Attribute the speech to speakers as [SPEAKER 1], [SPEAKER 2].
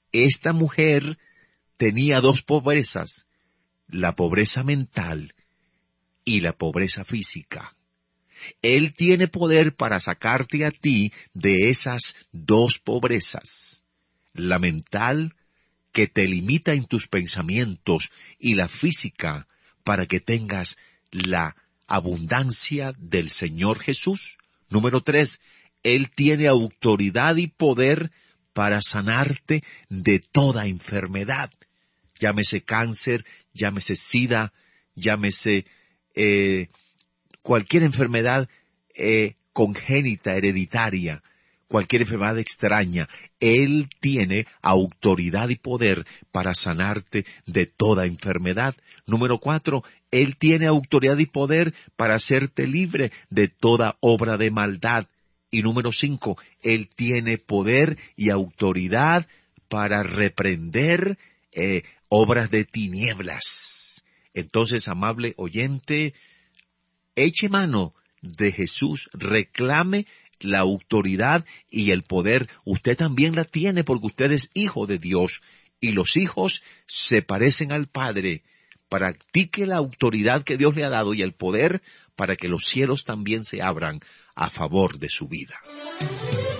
[SPEAKER 1] esta mujer tenía dos pobrezas, la pobreza mental y la pobreza física. Él tiene poder para sacarte a ti de esas dos pobrezas, la mental, que te limita en tus pensamientos, y la física, para que tengas la abundancia del Señor Jesús. Número 3, Él tiene autoridad y poder para sanarte de toda enfermedad. Llámese cáncer, llámese sida, llámese cualquier enfermedad congénita, hereditaria, cualquier enfermedad extraña. Él tiene autoridad y poder para sanarte de toda enfermedad. Número 4, Él tiene autoridad y poder para hacerte libre de toda obra de maldad. Y número 5, Él tiene poder y autoridad para reprender obras de tinieblas. Entonces, amable oyente, eche mano de Jesús, reclame la autoridad y el poder. Usted también la tiene porque usted es hijo de Dios, y los hijos se parecen al Padre. Practique la autoridad que Dios le ha dado y el poder para que los cielos también se abran a favor de su vida.